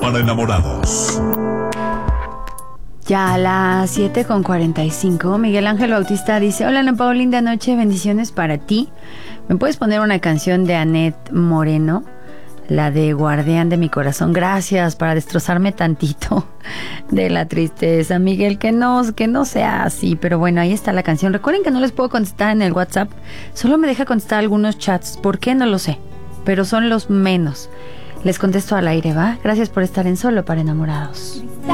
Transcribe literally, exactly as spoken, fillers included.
para enamorados. Ya a las siete con cuarenta y cinco, Miguel Ángel Bautista dice: hola Ana Pao, linda noche, bendiciones para ti. ¿Me puedes poner una canción de Aneth Moreno? La de Guardián de mi corazón. Gracias, para destrozarme tantito de la tristeza, Miguel, que no, que no sea así. Pero bueno, ahí está la canción. Recuerden que no les puedo contestar en el WhatsApp. Solo me deja contestar algunos chats. ¿Por qué? No lo sé. Pero son los menos. Les contesto al aire, ¿va? Gracias por estar en Solo para Enamorados.